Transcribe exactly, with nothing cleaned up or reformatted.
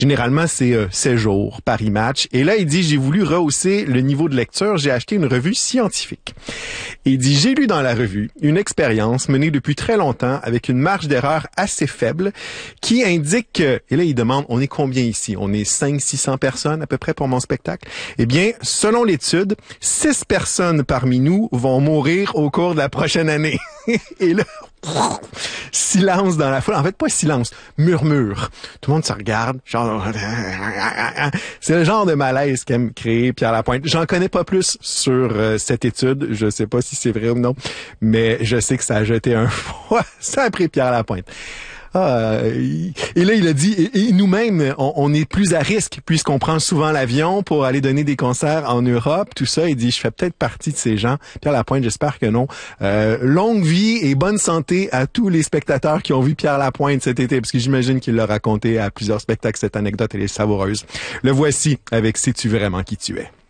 Généralement, c'est euh, sept jours, Paris Match. Et là, il dit, j'ai voulu rehausser le niveau de lecture. J'ai acheté une revue scientifique. Et il dit, j'ai lu dans la revue une expérience menée depuis très longtemps avec une marge d'erreur assez faible qui indique que, et là, il demande, on est combien ici? On est cinq cents, six cents personnes à peu près pour mon spectacle? Eh bien, selon l'étude, six personnes parmi nous vont mourir au cours de la prochaine année. Et là, silence dans la foule. En fait, pas silence, murmure. Tout le monde se regarde. Genre, c'est le genre de malaise qu'aime créer Pierre Lapointe. J'en connais pas plus sur euh, cette étude. Je sais pas si c'est vrai ou non, mais je sais que ça a jeté un froid. Ça a pris Pierre Lapointe. Ah, et là, il a dit, et, et nous-mêmes, on, on est plus à risque puisqu'on prend souvent l'avion pour aller donner des concerts en Europe, tout ça. Il dit, je fais peut-être partie de ces gens. Pierre Lapointe, j'espère que non. Euh, longue vie et bonne santé à tous les spectateurs qui ont vu Pierre Lapointe cet été, parce que j'imagine qu'il l'a raconté à plusieurs spectacles, cette anecdote, elle est savoureuse. Le voici avec Sais-tu vraiment qui tu es?